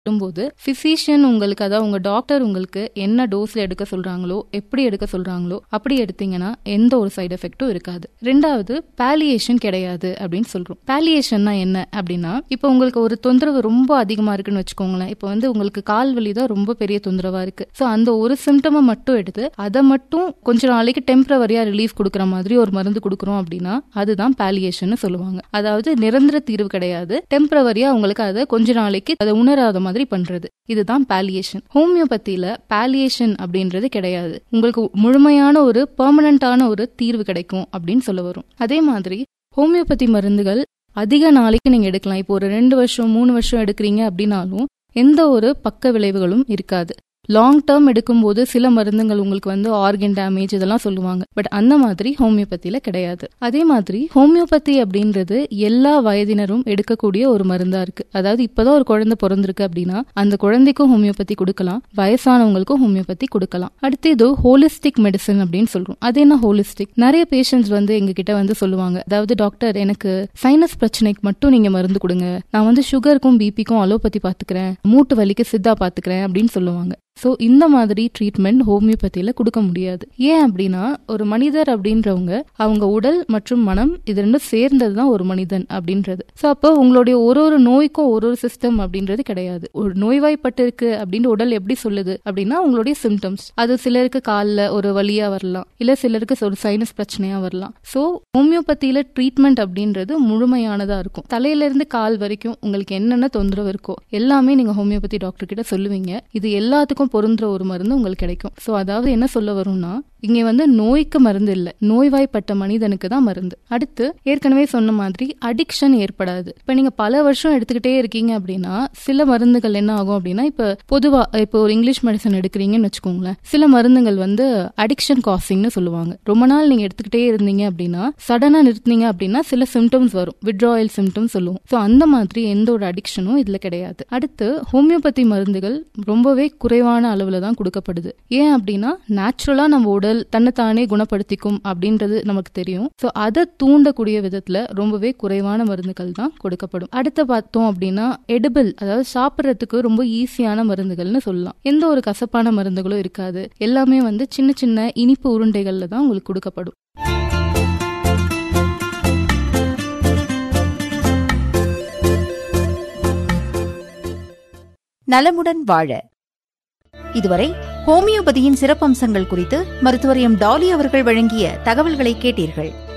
போது பிசிஷியன் உங்களுக்கு, அதாவது உங்க டாக்டர் உங்களுக்கு என்ன டோஸ்ல எடுக்க சொல்றாங்களோ, எப்படி எடுக்க சொல்றாங்களோ அப்படி எடுத்தீங்கன்னா எந்த ஒரு சைடு எஃபெக்டும் இருக்காது. ரெண்டாவது, பாலியேஷன் கிடையாது அப்படின்னு சொல்றோம். பாலியேஷன்னா என்ன அப்படின்னா, இப்போ உங்களுக்கு ஒரு தொந்தரவு ரொம்ப அதிகமா இருக்குன்னு வச்சுக்கோங்களேன். இப்போ உங்களுக்கு கால் வலி தான் ரொம்ப பெரிய தொந்தரவா இருக்கு. ஸோ அந்த ஒரு சிம்டமை மட்டும் எடுத்து அதை மட்டும் கொஞ்ச நாளைக்கு டெம்பரவரியா ரிலீஃப் கொடுக்குற மாதிரி ஒரு மருந்து கொடுக்குறோம் அப்படின்னா அதுதான் பாலியேஷன் சொல்லுவாங்க. அதாவது நிரந்தர தீர்வு கிடையாது, டெம்பரவரியா உங்களுக்கு அதை கொஞ்ச நாளைக்கு அதை உணராத மாதிரி பண்றது, இதுதான் பாலியேஷன். ஹோமியோபதியில பாலியேஷன் அப்படின்றது கிடையாது. உங்களுக்கு முழுமையான ஒரு பெர்மனன்டான ஒரு தீர்வு கிடைக்கும் அப்படின்னு சொல்ல வரும். அதே மாதிரி ஹோமியோபதி மருந்துகள் அதிக நாளைக்கு நீங்க எடுக்கலாம். இப்போ ஒரு 2 வருஷம் 3 வருஷம் எடுக்கிறீங்க அப்படின்னாலும் எந்த ஒரு பக்க விளைவுகளும் இருக்காது. லாங் டேர்ம் எடுக்கும்போது சில மருந்துகள் உங்களுக்கு ஆர்கன் டேமேஜ் இதெல்லாம் சொல்லுவாங்க. பட் அந்த மாதிரி ஹோமியோபதியில கிடையாது. அதே மாதிரி ஹோமியோபதி அப்படின்றது எல்லா வயதினரும் எடுக்கக்கூடிய ஒரு மருந்தா இருக்கு. அதாவது இப்பதான் ஒரு குழந்தை பிறந்திருக்கு அப்படின்னா அந்த குழந்தைக்கும் ஹோமியோபதி கொடுக்கலாம், வயசானவங்களுக்கும் ஹோமியோபதி கொடுக்கலாம். அடுத்து இது ஹோலிஸ்டிக் மெடிசன் அப்படின்னு சொல்றோம். அது என்ன ஹோலிஸ்டிக்? நிறைய பேஷண்ட்ஸ் எங்க கிட்ட சொல்லுவாங்க, அதாவது டாக்டர் எனக்கு சைனஸ் பிரச்சனைக்கு மட்டும் நீங்க மருந்து கொடுங்க, நான் சுகருக்கும் பிபிக்கும் அலோபதி பாத்துக்கிறேன், மூட்டு வலிக்கு சித்தா பாத்துக்கிறேன் அப்படின்னு சொல்லுவாங்க. சோ இந்த மாதிரி ட்ரீட்மெண்ட் ஹோமியோபதியில கொடுக்க முடியாது. ஏன் அப்படின்னா ஒரு மனிதர் அப்படின்றவங்க அவங்க உடல் மற்றும் மனம் இது ரெண்டும் சேர்ந்ததுதான் ஒரு மனிதன் அப்படின்றது. சோ அப்போ உங்களுடைய ஒரு நோய்க்கும் ஒரு சிஸ்டம் அப்படின்றது கிடையாது. ஒரு நோய்வாய்ப்பட்டு இருக்கு அப்படின்னு உடல் எப்படி சொல்லுது அப்படின்னா உங்களுடைய சிம்டம்ஸ். அது சிலருக்கு காலில் ஒரு வலியா வரலாம், இல்ல சிலருக்கு ஒரு சைனஸ் பிரச்சனையா வரலாம். சோ ஹோமியோபதியில ட்ரீட்மெண்ட் அப்படின்றது முழுமையானதா இருக்கும். தலையில இருந்து கால் வரைக்கும் உங்களுக்கு என்னென்ன தொந்தரவு இருக்கோ எல்லாமே நீங்க ஹோமியோபதி டாக்டர் கிட்ட சொல்லுவீங்க. இது எல்லாத்துக்கும் பொருந்துற ஒரு மருந்து உங்களுக்கு கிடைக்கும். சோ அதாவது என்ன சொல்ல வரும்னா இங்க நோய்க்கு மருந்து இல்ல, நோய்வாய்ப்பட்ட மனிதனுக்கு தான் மருந்து. அடுத்து ஏற்கனவே சொன்ன மாதிரி அடிக்ஷன் ஏற்படாது. இப்ப நீங்க பல வருஷம் எடுத்துக்கிட்டே இருக்கீங்க அப்படின்னா சில மருந்துகள் என்ன ஆகும் அப்படின்னா, இப்ப பொதுவா இப்போ ஒரு இங்கிலீஷ் மெடிசன் எடுக்கிறீங்கன்னு வச்சுக்கோங்களேன், சில மருந்துகள் அடிக்ஷன் காசிங்னு சொல்லுவாங்க. ரொம்ப நாள் நீங்க எடுத்துக்கிட்டே இருந்தீங்க அப்படின்னா சடனா நிறுத்தினீங்க அப்படின்னா சில சிம்டம்ஸ் வரும், வித்ட்ராயல் சிம்டம்ஸ் சொல்லுவோம். சோ அந்த மாதிரி எந்த ஒரு அடிக்ஷனும் இதுல கிடையாது. அடுத்து ஹோமியோபதி மருந்துகள் ரொம்பவே குறைவான அளவுல தான் கொடுக்கப்படுது. ஏன் அப்படின்னா நேச்சுரலா நம்ம உடல் தன்னைத்தானே குணப்படுத்திக்கும் அப்படின்றது நமக்கு தெரியும். சோ அதை தூண்டக்கூடிய விதத்துல ரொம்பவே குறைவான மருந்துகள் தான் கொடுக்கப்படும். அடுத்து பார்த்தோம் அப்படின்னா எடிபிள், அதாவது சாப்பிடறதுக்கு ரொம்ப ஈஸியான மருந்துகள்னு சொல்லலாம். எந்த ஒரு கசப்பான மருந்துகளும் இருக்காது. எல்லாமே சின்ன சின்ன இனிப்பு உருண்டைகள்ல தான் உங்களுக்கு கொடுக்கப்படும். நலமுடன் வாழ இதுவரை ஹோமியோபதியின் சிறப்பம்சங்கள் குறித்து மருத்துவர் எம் டாலி அவர்கள் வழங்கிய தகவல்களை கேட்டீர்கள்.